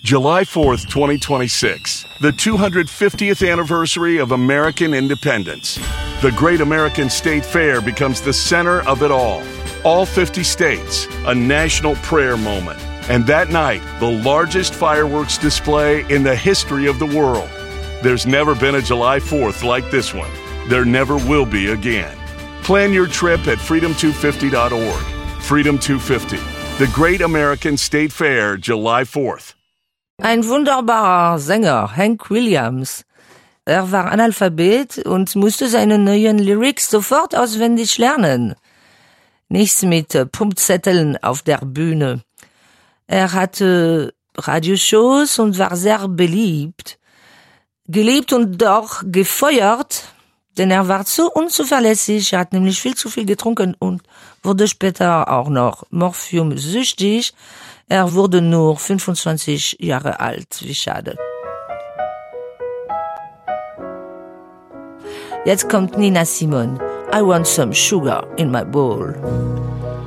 July 4th, 2026, the 250th anniversary of American independence. The Great American State Fair becomes the center of it all. All 50 states, a national prayer moment. And that night, the largest fireworks display in the history of the world. There's never been a July 4th like this one. There never will be again. Plan your trip at freedom250.org. Freedom 250, the Great American State Fair, July 4th. Ein wunderbarer Sänger, Hank Williams. Er war Analphabet und musste seine neuen Lyrics sofort auswendig lernen. Nichts mit Pumpzetteln auf der Bühne. Er hatte Radioshows und war sehr beliebt. Geliebt und doch gefeuert, denn er war zu unzuverlässig. Er hat nämlich viel zu viel getrunken und wurde später auch noch morphiumsüchtig. Er wurde nur 25 Jahre alt. Wie schade. Jetzt kommt Nina Simone. I want some sugar in my bowl.